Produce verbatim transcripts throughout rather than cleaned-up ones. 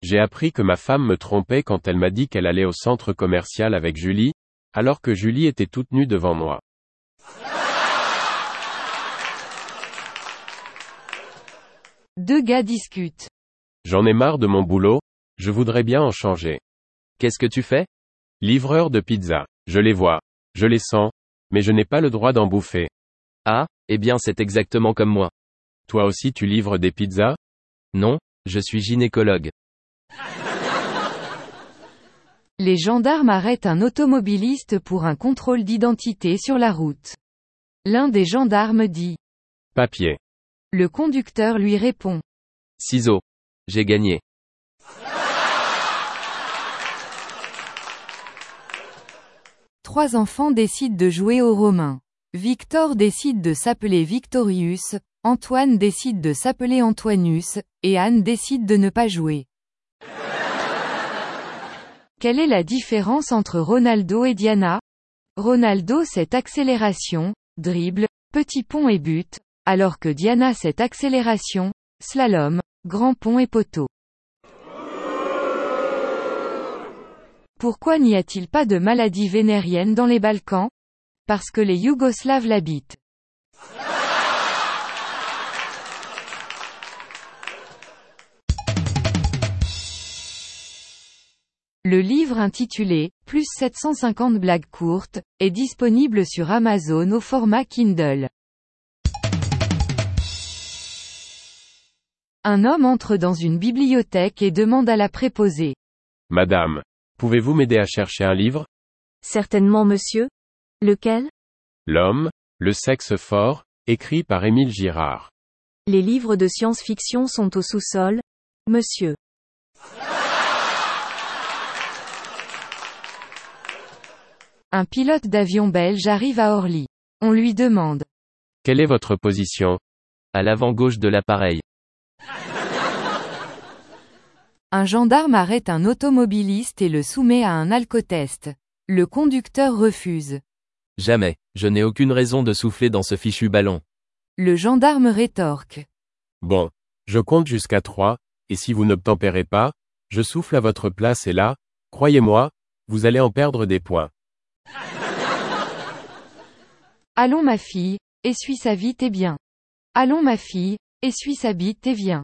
J'ai appris que ma femme me trompait quand elle m'a dit qu'elle allait au centre commercial avec Julie, alors que Julie était toute nue devant moi. Deux gars discutent. J'en ai marre de mon boulot, je voudrais bien en changer. Qu'est-ce que tu fais? Livreur de pizza. Je les vois. Je les sens. Mais je n'ai pas le droit d'en bouffer. Ah, eh bien c'est exactement comme moi. Toi aussi tu livres des pizzas? Non, je suis gynécologue. Les gendarmes arrêtent un automobiliste pour un contrôle d'identité sur la route. L'un des gendarmes dit: Papier. Le conducteur lui répond: Ciseaux. J'ai gagné. Trois enfants décident de jouer aux Romains. Victor décide de s'appeler Victorius, Antoine décide de s'appeler Antoinus, et Anne décide de ne pas jouer. Quelle est la différence entre Ronaldo et Diana? Ronaldo c'est accélération, dribble, petit pont et but, alors que Diana c'est accélération, slalom, grand pont et poteau. Pourquoi n'y a-t-il pas de maladie vénérienne dans les Balkans? Parce que les Yougoslaves l'habitent. Le livre intitulé « Plus sept cent cinquante blagues courtes » est disponible sur Amazon au format Kindle. Un homme entre dans une bibliothèque et demande à la préposée: Madame, pouvez-vous m'aider à chercher un livre? Certainement monsieur. Lequel? L'homme, le sexe fort, écrit par Émile Girard. Les livres de science-fiction sont au sous-sol, monsieur. Un pilote d'avion belge arrive à Orly. On lui demande: Quelle est votre position? À l'avant gauche de l'appareil. Un gendarme arrête un automobiliste et le soumet à un alcotest. Le conducteur refuse. Jamais, je n'ai aucune raison de souffler dans ce fichu ballon. Le gendarme rétorque: Bon, je compte jusqu'à trois, et si vous n'obtempérez pas, je souffle à votre place et là, croyez-moi, vous allez en perdre des points. Allons ma fille, essuie sa vite et bien. Allons ma fille, essuie sa bite et viens.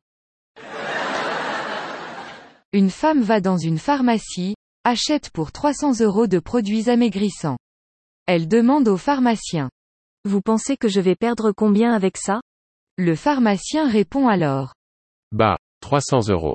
Une femme va dans une pharmacie, achète pour trois cents euros de produits amaigrissants. Elle demande au pharmacien: Vous pensez que je vais perdre combien avec ça? Le pharmacien répond alors: Bah, trois cents euros.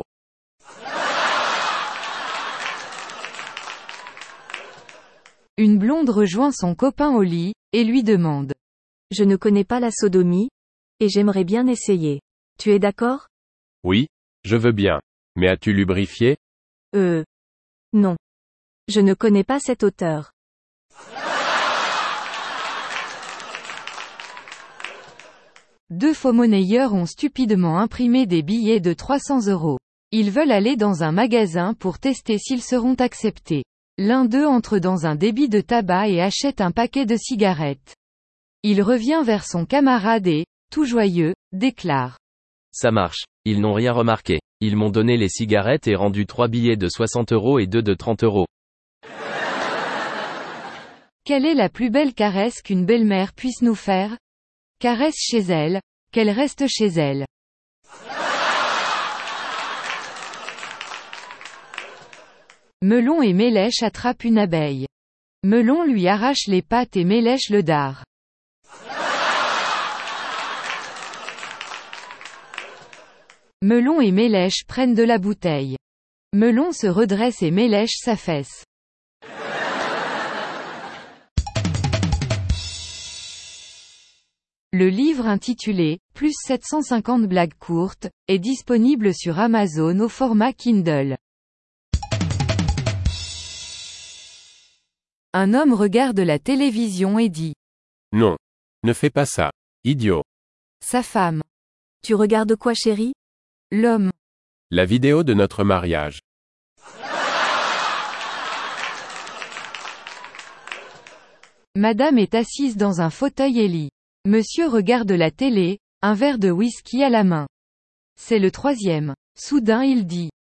Une blonde rejoint son copain au lit, et lui demande: Je ne connais pas la sodomie, et j'aimerais bien essayer. Tu es d'accord? Oui, je veux bien. Mais as-tu lubrifié? Euh. Non. Je ne connais pas cet auteur. Deux faux-monnayeurs ont stupidement imprimé des billets de trois cents euros. Ils veulent aller dans un magasin pour tester s'ils seront acceptés. L'un d'eux entre dans un débit de tabac et achète un paquet de cigarettes. Il revient vers son camarade et, tout joyeux, déclare: Ça marche. Ils n'ont rien remarqué. Ils m'ont donné les cigarettes et rendu trois billets de soixante euros et deux de trente euros. Quelle est la plus belle caresse qu'une belle-mère puisse nous faire? Caresse chez elle, qu'elle reste chez elle. Melon et Mélèche attrapent une abeille. Melon lui arrache les pattes et Mélèche le dard. Melon et Mélèche prennent de la bouteille. Melon se redresse et Mélèche s'affaisse. Le livre intitulé « Plus sept cent cinquante blagues courtes » est disponible sur Amazon au format Kindle. Un homme regarde la télévision et dit: Non. Ne fais pas ça. Idiot. Sa femme: Tu regardes quoi chérie? L'homme: La vidéo de notre mariage. Madame est assise dans un fauteuil et lit. Monsieur regarde la télé, un verre de whisky à la main. C'est le troisième. Soudain il dit: